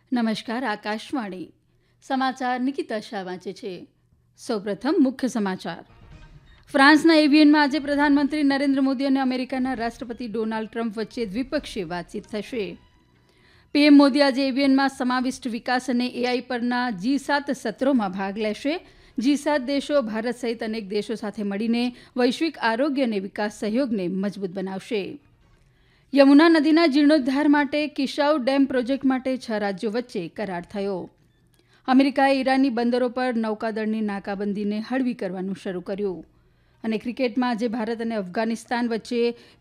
નમસ્કાર આકાશવાણી સમાચાર નિકિતા શાહ વાંચે છે. સૌપ્રથમ મુખ્ય સમાચાર. ફ્રાન્સના એવિયનમાં આજે પ્રધાનમંત્રી નરેન્દ્ર મોદી અને અમેરિકાના રાષ્ટ્રપતિ ડોનાલ્ડ ટ્રમ્પ વચ્ચે દ્વિપક્ષીય વાતચીત થશે. પીએમ મોદી આજે એવિયનમાં સમાવિષ્ટ વિકાસ અને એઆઈ પરના G7 સત્રોમાં ભાગ લેશે. G7 દેશો ભારત સહિત અનેક દેશો સાથે મળીને વૈશ્વિક આરોગ્ય અને વિકાસ સહયોગને મજબૂત બનાવશે. યમુના નદીના જીર્ણોદ્ધાર માટે કિશાઉ ડેમ પ્રોજેક્ટ માટે 6 રાજ્યો વચ્ચે કરાર થયો. અમેરિકાએ ઈરાનની બંદરો પર નૌકાદળની નાકાબંધીને હળવી કરવાનું શરૂ કર્યું. અને ક્રિકેટમાં આજે ભારત અને અફઘાનિસ્તાન વચ્ચે